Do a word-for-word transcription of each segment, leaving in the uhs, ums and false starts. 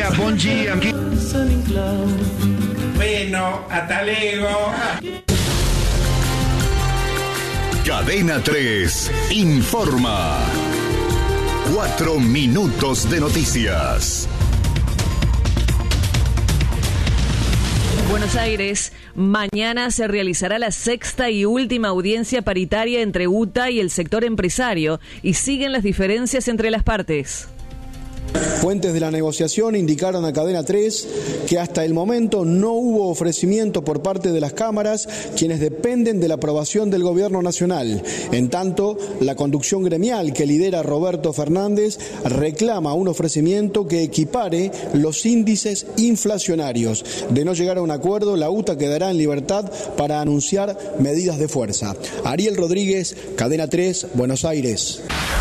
dia, bom dia. Bueno, hasta luego. Cadena tres informa. Cuatro minutos de noticias. Buenos Aires, mañana se realizará la sexta y última audiencia paritaria entre U T A y el sector empresario y siguen las diferencias entre las partes. Fuentes de la negociación indicaron a Cadena tres que hasta el momento no hubo ofrecimiento por parte de las cámaras, quienes dependen de la aprobación del Gobierno Nacional. En tanto, la conducción gremial que lidera Roberto Fernández reclama un ofrecimiento que equipare los índices inflacionarios. De no llegar a un acuerdo, la U T A quedará en libertad para anunciar medidas de fuerza. Ariel Rodríguez, Cadena tres, Buenos Aires.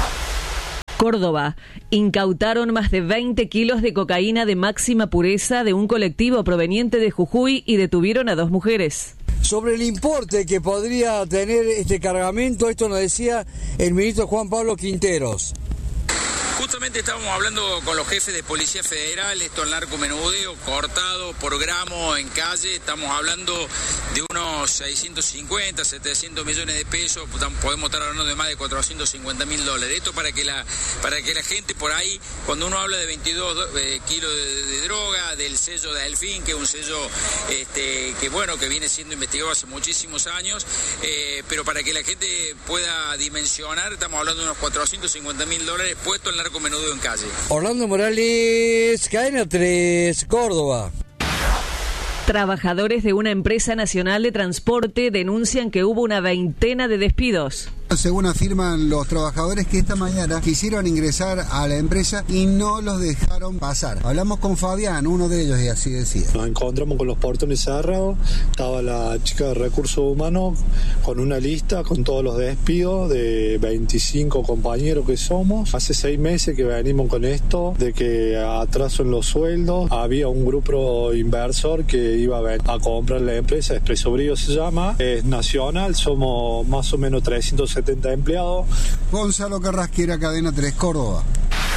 Córdoba. Incautaron más de veinte kilos de cocaína de máxima pureza de un colectivo proveniente de Jujuy y detuvieron a dos mujeres. Sobre el importe que podría tener este cargamento, esto nos decía el ministro Juan Pablo Quinteros. Justamente estábamos hablando con los jefes de Policía Federal, esto el narcomenudeo cortado por gramo en calle, estamos hablando de unos seiscientos cincuenta, setecientos millones de pesos, podemos estar hablando de más de cuatrocientos cincuenta mil dólares. Esto para que la para que la gente por ahí, cuando uno habla de veintidós eh, kilos de, de droga, del sello de Delfín, que es un sello este, que bueno, que viene siendo investigado hace muchísimos años, eh, pero para que la gente pueda dimensionar, estamos hablando de unos cuatrocientos cincuenta mil dólares puestos en narcomenudeo en calle. Orlando Morales, Cadena tres, Córdoba. Trabajadores de una empresa nacional de transporte denuncian que hubo una veintena de despidos. Según afirman los trabajadores que esta mañana quisieron ingresar a la empresa y no los dejaron pasar. Hablamos con Fabián, uno de ellos, y así decía. Nos encontramos con los portones cerrados, estaba la chica de recursos humanos con una lista con todos los despidos de veinticinco compañeros que somos. Hace seis meses que venimos con esto, de que atraso en los sueldos. Había un grupo inversor que iba a, a comprar la empresa, Expreso Brío se llama, es nacional, somos más o menos trescientos setenta empleados. Gonzalo Carrasquera, Cadena tres, Córdoba.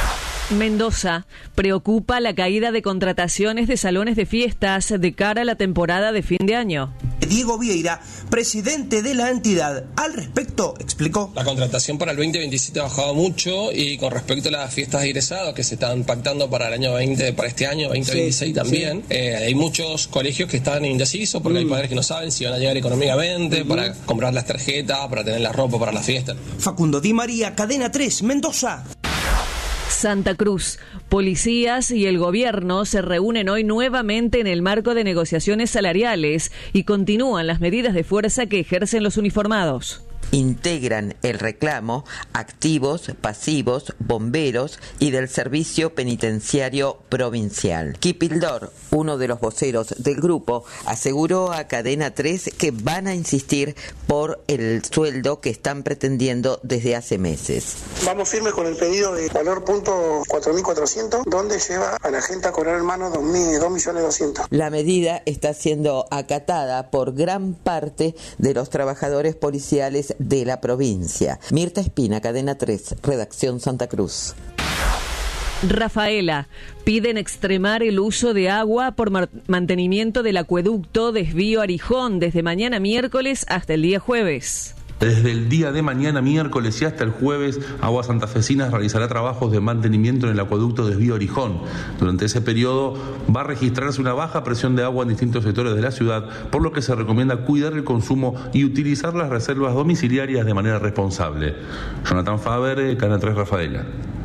Mendoza. Preocupa la caída de contrataciones de salones de fiestas de cara a la temporada de fin de año. Diego Vieira, presidente de la entidad, al respecto explicó: la contratación para el veinte veintisiete ha bajado mucho, y con respecto a las fiestas de egresados que se están pactando para el año veinte, para este año veinte veintiséis sí, también, sí. Eh, hay muchos colegios que están indecisos porque mm. hay padres que no saben si van a llegar económicamente mm. para comprar las tarjetas, para tener la ropa para la fiesta. Facundo Di María, Cadena tres, Mendoza. Santa Cruz. Policías y el gobierno se reúnen hoy nuevamente en el marco de negociaciones salariales y continúan las medidas de fuerza que ejercen los uniformados. Integran el reclamo activos, pasivos, bomberos y del Servicio Penitenciario Provincial. Kipildor, uno de los voceros del grupo, aseguró a Cadena tres que van a insistir por el sueldo que están pretendiendo desde hace meses. Vamos firmes con el pedido de valor punto cuatro mil cuatrocientos, donde lleva a la gente a cobrar en mano dos millones doscientos. La medida está siendo acatada por gran parte de los trabajadores policiales de la provincia. Mirta Espina, Cadena tres, Redacción Santa Cruz. Rafaela. Piden extremar el uso de agua por ma- mantenimiento del acueducto Desvío Arijón desde mañana miércoles hasta el día jueves. Desde el día de mañana, miércoles y hasta el jueves, Aguas Santafesinas realizará trabajos de mantenimiento en el acueducto Desvío Arijón. Durante ese periodo va a registrarse una baja presión de agua en distintos sectores de la ciudad, por lo que se recomienda cuidar el consumo y utilizar las reservas domiciliarias de manera responsable. Jonathan Faber, Canal tres, Rafaela.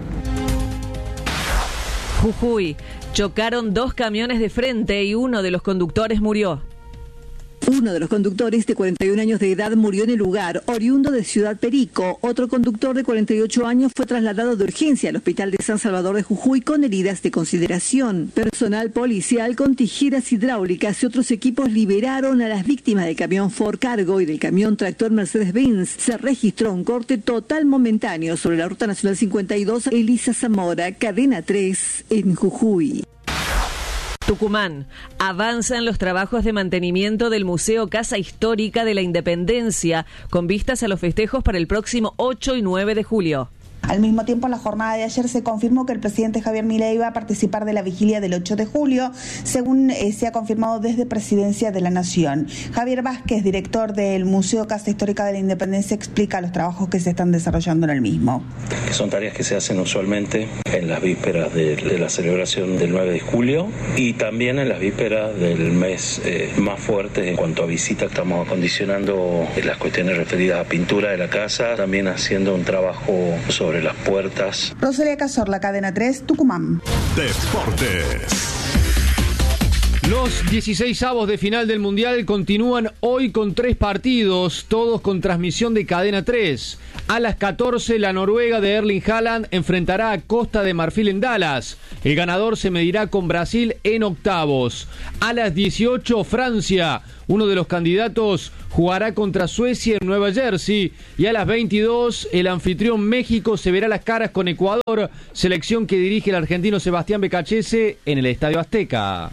Jujuy. Chocaron dos camiones de frente y uno de los conductores murió. Uno de los conductores de cuarenta y un años de edad murió en el lugar, oriundo de Ciudad Perico. Otro conductor de cuarenta y ocho años fue trasladado de urgencia al Hospital de San Salvador de Jujuy con heridas de consideración. Personal policial con tijeras hidráulicas y otros equipos liberaron a las víctimas del camión Ford Cargo y del camión tractor Mercedes-Benz. Se registró un corte total momentáneo sobre la Ruta Nacional cincuenta y dos, Elisa Zamora, Cadena tres, en Jujuy. Tucumán. Avanzan los trabajos de mantenimiento del Museo Casa Histórica de la Independencia con vistas a los festejos para el próximo ocho y nueve de julio. Al mismo tiempo, en la jornada de ayer se confirmó que el presidente Javier Milei va a participar de la vigilia del ocho de julio, según eh, se ha confirmado desde Presidencia de la Nación. Javier Vázquez, director del Museo Casa Histórica de la Independencia, explica los trabajos que se están desarrollando en el mismo. Que son tareas que se hacen usualmente en las vísperas de, de la celebración del nueve de julio y también en las vísperas del mes eh, más fuerte en cuanto a visitas. Estamos acondicionando las cuestiones referidas a pintura de la casa, también haciendo un trabajo sobre las puertas. Rosalía Cazorla, Cadena tres, Tucumán. Deportes. Los dieciseisavos de final del Mundial continúan hoy con tres partidos, todos con transmisión de Cadena tres. A las catorce, la Noruega de Erling Haaland enfrentará a Costa de Marfil en Dallas. El ganador se medirá con Brasil en octavos. A las dieciocho, Francia, uno de los candidatos, jugará contra Suecia en Nueva Jersey. Y a las veintidós, el anfitrión México se verá las caras con Ecuador, selección que dirige el argentino Sebastián Becachese en el Estadio Azteca.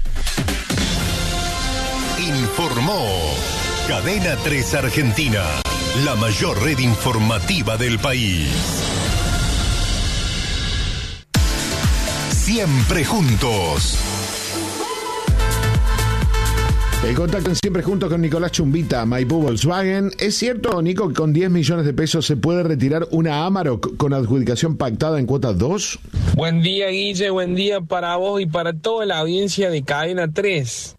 Informó Cadena tres Argentina, la mayor red informativa del país. Siempre juntos. El contacto en Siempre Juntos con Nicolás Chumbita, Maipú Volkswagen. ¿Es cierto, Nico, que con diez millones de pesos se puede retirar una Amarok con adjudicación pactada en cuota dos? Buen día, Guille, buen día para vos y para toda la audiencia de Cadena tres.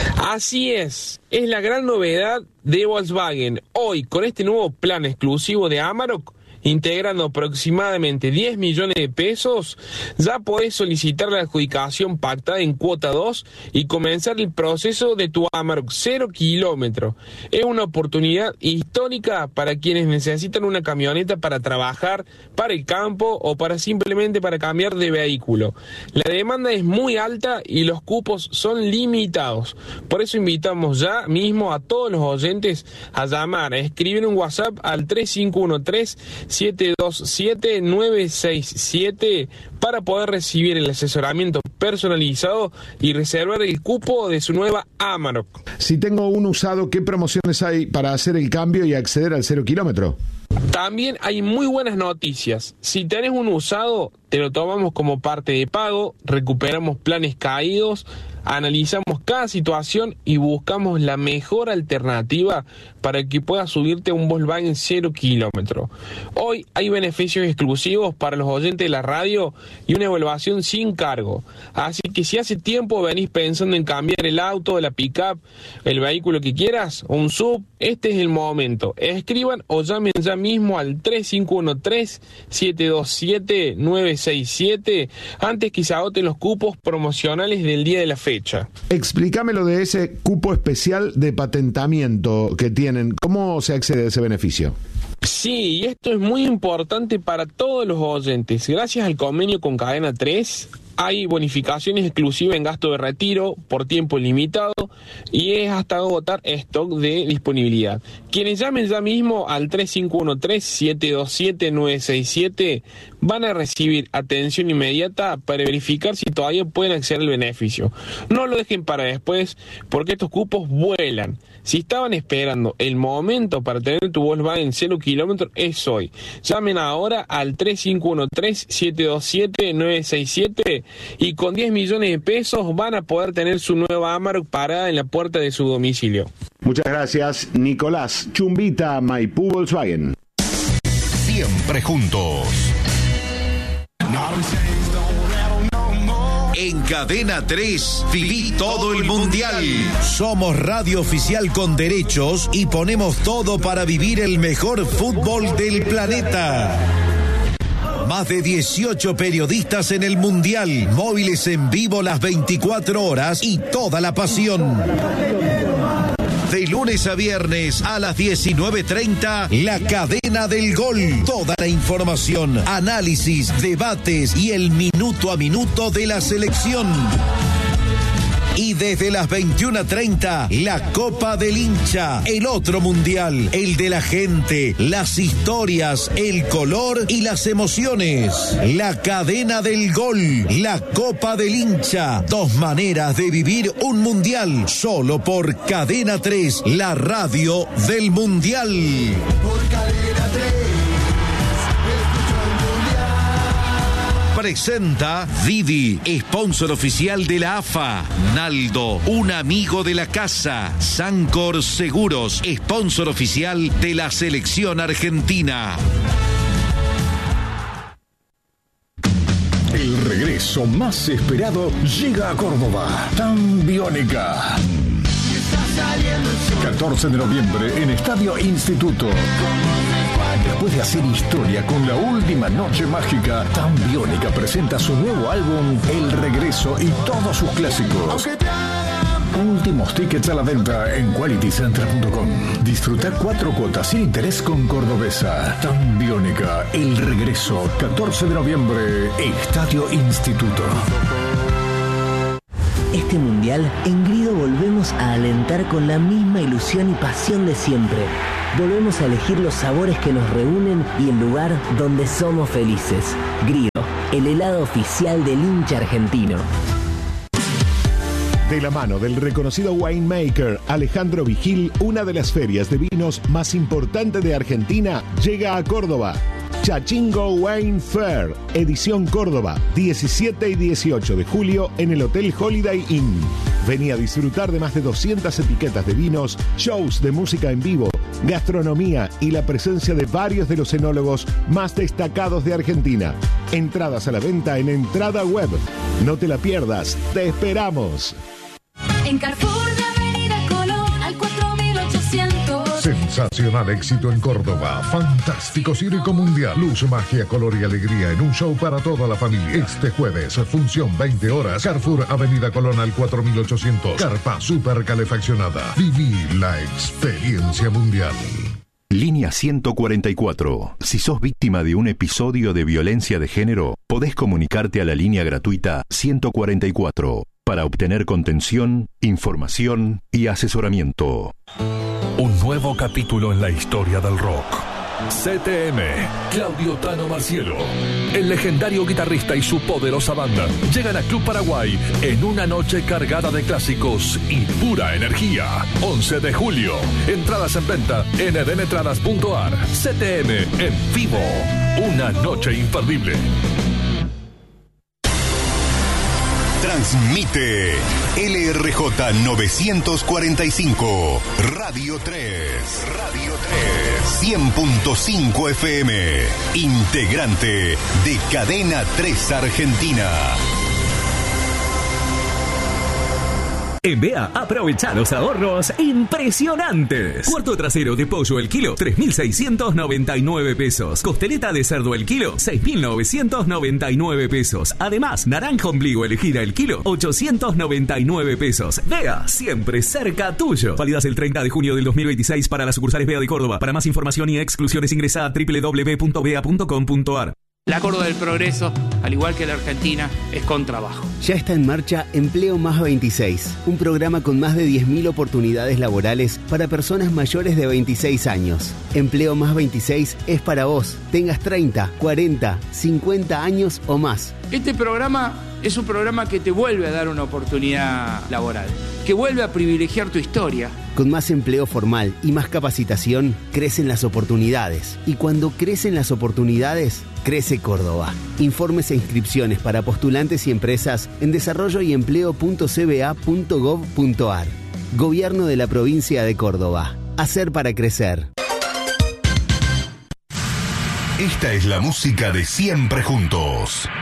Así es, es la gran novedad de Volkswagen. Hoy, con este nuevo plan exclusivo de Amarok, integrando aproximadamente diez millones de pesos, ya podés solicitar la adjudicación pactada en cuota dos y comenzar el proceso de tu Amarok cero kilómetro. Es una oportunidad histórica para quienes necesitan una camioneta para trabajar, para el campo o para simplemente para cambiar de vehículo. La demanda es muy alta y los cupos son limitados. Por eso invitamos ya mismo a todos los oyentes a llamar, a escribir un WhatsApp al tres cinco uno tres, siete dos siete, nueve seis siete para poder recibir el asesoramiento personalizado y reservar el cupo de su nueva Amarok. Si tengo un usado, ¿qué promociones hay para hacer el cambio y acceder al cero kilómetro? También hay muy buenas noticias. Si tenés un usado, te lo tomamos como parte de pago, recuperamos planes caídos, analizamos cada situación y buscamos la mejor alternativa para que puedas subirte a un Volkswagen cero kilómetro. Hoy hay beneficios exclusivos para los oyentes de la radio y una evaluación sin cargo. Así que si hace tiempo venís pensando en cambiar el auto, la pick-up, el vehículo que quieras, o un sub, este es el momento. Escriban o llamen ya mismo al tres cinco uno tres, siete dos siete, nueve seis siete antes que se agoten los cupos promocionales del día de la fecha. Explícame lo de ese cupo especial de patentamiento que tienen. ¿Cómo se accede a ese beneficio? Sí, y esto es muy importante para todos los oyentes. Gracias al convenio con Cadena tres, hay bonificaciones exclusivas en gasto de retiro por tiempo limitado y es hasta agotar stock de disponibilidad. Quienes llamen ya mismo al tres cinco uno tres, siete dos siete, nueve seis siete van a recibir atención inmediata para verificar si todavía pueden acceder al beneficio. No lo dejen para después porque estos cupos vuelan. Si estaban esperando el momento para tener tu Volkswagen cero kilómetros, es hoy. Llamen ahora al tres cinco uno tres, siete dos siete, nueve seis siete y con diez millones de pesos van a poder tener su nueva Amarok parada en la puerta de su domicilio. Muchas gracias, Nicolás Chumbita, Maipú Volkswagen. Siempre juntos. En Cadena tres, viví todo el Mundial. Somos radio oficial con derechos y ponemos todo para vivir el mejor fútbol del planeta. Más de dieciocho periodistas en el Mundial, móviles en vivo las veinticuatro horas y toda la pasión. De lunes a viernes a las diecinueve treinta, La Cadena del Gol. Toda la información, análisis, debates y el minuto a minuto de la selección. Y desde las veintiuna treinta, la Copa del Hincha, el otro mundial, el de la gente, las historias, el color y las emociones. La Cadena del Gol, la Copa del Hincha, dos maneras de vivir un mundial, solo por Cadena tres, la radio del mundial. Por Cadena tres, escuchando presenta Didi, sponsor oficial de la A F A. Naldo, un amigo de la casa. Sancor Seguros, sponsor oficial de la selección argentina. El regreso más esperado llega a Córdoba. Tan Biónica. catorce de noviembre en Estadio Instituto. Después de hacer historia con la última noche mágica, Tan Biónica presenta su nuevo álbum El Regreso y todos sus clásicos. Últimos tickets a la venta en quality center punto com. Disfruta cuatro cuotas sin interés con Cordobesa. Tan Biónica, El Regreso, catorce de noviembre, Estadio Instituto. Este mundial, en Grido volvemos a alentar con la misma ilusión y pasión de siempre. Volvemos a elegir los sabores que nos reúnen y el lugar donde somos felices. Grido, el helado oficial del hincha argentino. De la mano del reconocido winemaker Alejandro Vigil, una de las ferias de vinos más importantes de Argentina llega a Córdoba. Chachingo Wine Fair, edición Córdoba, diecisiete y dieciocho de julio en el Hotel Holiday Inn. Vení a disfrutar de más de doscientas etiquetas de vinos, shows de música en vivo, gastronomía y la presencia de varios de los enólogos más destacados de Argentina. Entradas a la venta en Entrada Web. No te la pierdas, te esperamos. En Carrefour de Avenida Colón al cuatro mil ochocientos. Sensacional éxito en Córdoba. Fantástico circo mundial. Luz, magia, color y alegría en un show para toda la familia. Este jueves, función veinte horas. Carrefour Avenida Colón al cuatro mil ochocientos. Carpa super calefaccionada. Viví la experiencia mundial. Línea ciento cuarenta y cuatro. Si sos víctima de un episodio de violencia de género, podés comunicarte a la línea gratuita ciento cuarenta y cuatro para obtener contención, información y asesoramiento. Un nuevo capítulo en la historia del rock. C T M, Claudio Tano Marcielo, el legendario guitarrista y su poderosa banda llegan a Club Paraguay en una noche cargada de clásicos y pura energía. once de julio, entradas en venta en eden entradas punto a r. C T M en vivo, una noche imperdible. Transmite L R J novecientos cuarenta y cinco, Radio tres, Radio tres, cien punto cinco F M, integrante de Cadena tres Argentina. En B E A, aprovecha los ahorros impresionantes. Cuarto trasero de pollo el kilo, tres mil seiscientos noventa y nueve pesos. Costeleta de cerdo el kilo, seis mil novecientos noventa y nueve pesos. Además, naranja ombligo elegida el kilo, ochocientos noventa y nueve pesos. B E A, siempre cerca tuyo. Válidas el treinta de junio del dos mil veintiséis para las sucursales B E A de Córdoba. Para más información y exclusiones ingresa a doble u doble u doble u punto b e a punto com punto a r. La Córdoba del Progreso, al igual que la Argentina, es con trabajo. Ya está en marcha Empleo Más veintiséis, un programa con más de diez mil oportunidades laborales para personas mayores de veintiséis años. Empleo Más veintiséis es para vos, tengas treinta, cuarenta, cincuenta años o más. Este programa es un programa que te vuelve a dar una oportunidad laboral, que vuelve a privilegiar tu historia. Con más empleo formal y más capacitación, crecen las oportunidades. Y cuando crecen las oportunidades, crece Córdoba. Informes e inscripciones para postulantes y empresas en desarrollo y empleo punto c b a punto gov punto a r. Gobierno de la Provincia de Córdoba. Hacer para crecer. Esta es la música de Siempre Juntos.